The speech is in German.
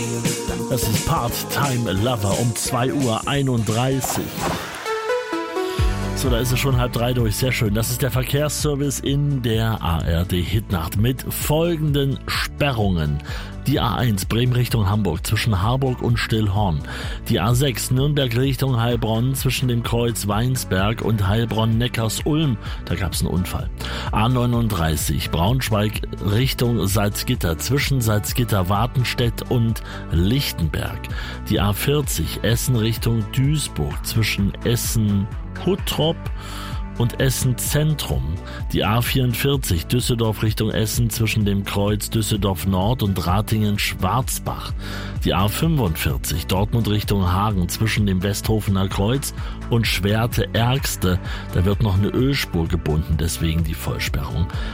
Das ist Part-Time Lover um 2:31 Uhr. So, da ist es schon 2:30 durch. Sehr schön. Das ist der Verkehrsservice in der ARD-Hitnacht mit folgenden Sperrungen. Die A1 Bremen Richtung Hamburg zwischen Harburg und Stillhorn. Die A6 Nürnberg Richtung Heilbronn zwischen dem Kreuz Weinsberg und Heilbronn-Neckars-Ulm. Da gab es einen Unfall. A39 Braunschweig Richtung Salzgitter zwischen Salzgitter-Wartenstedt und Lichtenberg. Die A40 Essen Richtung Duisburg zwischen Essen-Huttrop und Essen Zentrum. Die A44 Düsseldorf Richtung Essen zwischen dem Kreuz Düsseldorf Nord und Ratingen-Schwarzbach. Die A45 Dortmund Richtung Hagen zwischen dem Westhofener Kreuz und Schwerte-Ergste. Da wird noch eine Ölspur gebunden, deswegen die Vollsperrung.